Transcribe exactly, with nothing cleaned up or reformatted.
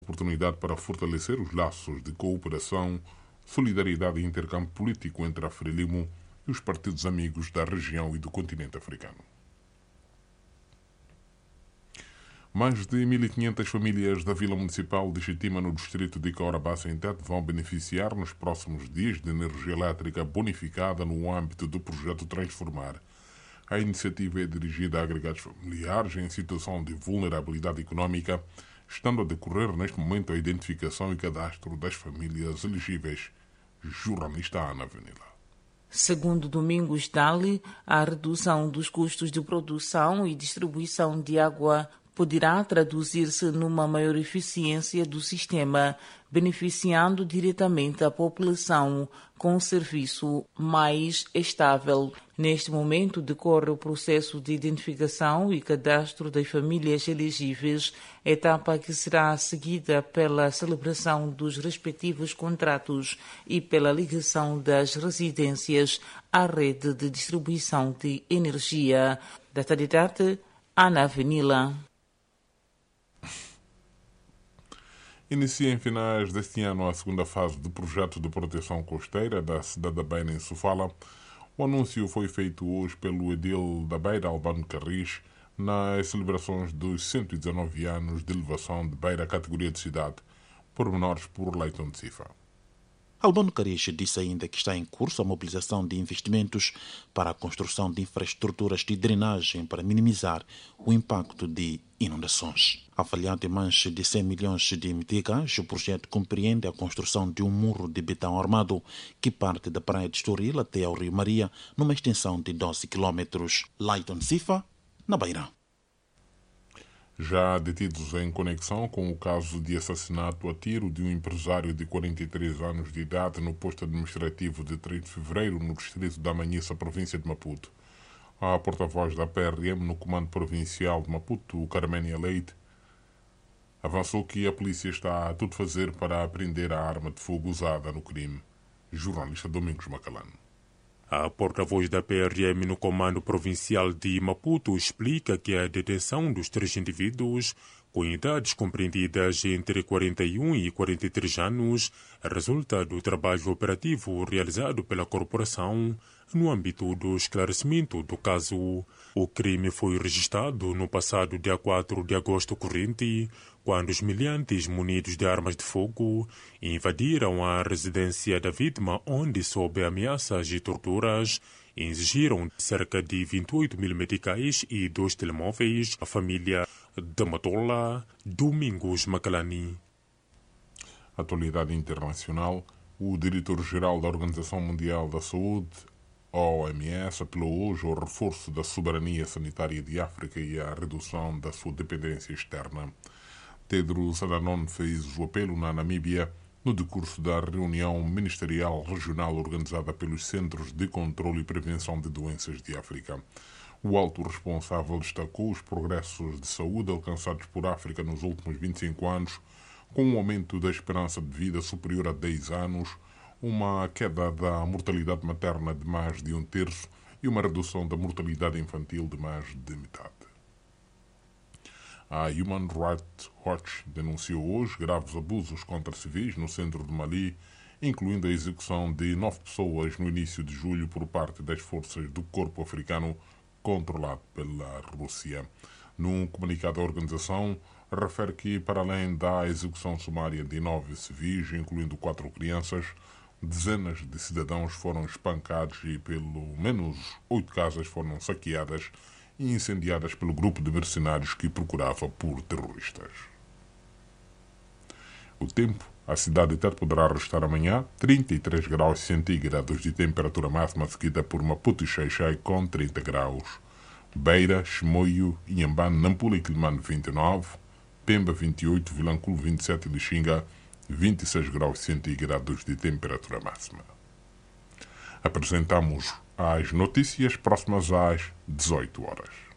Oportunidade para fortalecer os laços de cooperação, solidariedade e intercâmbio político entre a Frelimo e os partidos amigos da região e do continente africano. Mais de mil e quinhentas famílias da Vila Municipal de Chitima, no distrito de Caorabassa, em Tete, vão beneficiar nos próximos dias de energia elétrica bonificada no âmbito do projeto Transformar. A iniciativa é dirigida a agregados familiares em situação de vulnerabilidade econômica, estando a decorrer neste momento a identificação e cadastro das famílias elegíveis. Jornalista Ana Venila. Segundo Domingos Dali, a redução dos custos de produção e distribuição de água poderá traduzir-se numa maior eficiência do sistema, beneficiando diretamente a população com um serviço mais estável. Neste momento, decorre o processo de identificação e cadastro das famílias elegíveis, etapa que será seguida pela celebração dos respectivos contratos e pela ligação das residências à rede de distribuição de energia. Da Tadidate, Ana Venila. Inicia em finais deste ano a segunda fase do projeto de proteção costeira da cidade da Beira, em Sofala. O anúncio foi feito hoje pelo edil da Beira, Albano Carris, nas celebrações dos cento e dezanove anos de elevação de Beira à categoria de cidade, pormenores por Leiton de Cifa. Albano Carris disse ainda que está em curso a mobilização de investimentos para a construção de infraestruturas de drenagem para minimizar o impacto de inundações. Avaliado em mais de cem milhões de meticais, o projeto compreende a construção de um muro de betão armado que parte da praia de Estoril até ao Rio Maria, numa extensão de doze quilômetros. Leiton Cifa, na Beira. Já detidos em conexão com o caso de assassinato a tiro de um empresário de quarenta e três anos de idade no posto administrativo de três de fevereiro, no distrito da Manhissa, província de Maputo. A porta-voz da P R M no Comando Provincial de Maputo, Carménia Leite, avançou que a polícia está a tudo fazer para apreender a arma de fogo usada no crime. Jornalista Domingos Macalano. A porta-voz da P R M no Comando Provincial de Maputo explica que a detenção dos três indivíduos com idades compreendidas entre quarenta e um e quarenta e três anos resulta do trabalho operativo realizado pela corporação no âmbito do esclarecimento do caso. O crime foi registrado no passado dia quatro de agosto corrente, quando os miliantes munidos de armas de fogo invadiram a residência da vítima, onde, sob ameaças e torturas, exigiram cerca de vinte e oito mil meticais e dois telemóveis à família de Matola, Domingos Macalani. Atualidade internacional. O diretor-geral da Organização Mundial da Saúde, O M S, apelou hoje ao reforço da soberania sanitária de África e à redução da sua dependência externa. Tedros Adhanom fez o apelo na Namíbia no decurso da reunião ministerial regional organizada pelos Centros de Controlo e Prevenção de Doenças de África. O alto responsável destacou os progressos de saúde alcançados por África nos últimos vinte e cinco anos, com um aumento da esperança de vida superior a dez anos, uma queda da mortalidade materna de mais de um terço e uma redução da mortalidade infantil de mais de metade. A Human Rights Watch denunciou hoje graves abusos contra civis no centro de Mali, incluindo a execução de nove pessoas no início de julho por parte das forças do corpo africano controlado pela Rússia. Num comunicado, a organização refere que, para além da execução sumária de nove civis, incluindo quatro crianças, dezenas de cidadãos foram espancados e pelo menos oito casas foram saqueadas e incendiadas pelo grupo de mercenários que procurava por terroristas. O tempo. A cidade de Tete poderá registrar amanhã trinta e três graus centígrados de temperatura máxima, seguida por Maputo e Xai-Xai com trinta graus. Beira, Chimoio, Inhambane, Nampula e Quilomane vinte e nove, Pemba vinte e oito, Vilanculo vinte e sete e Lixinga vinte e seis graus centígrados de temperatura máxima. Apresentamos as notícias próximas às dezoito horas.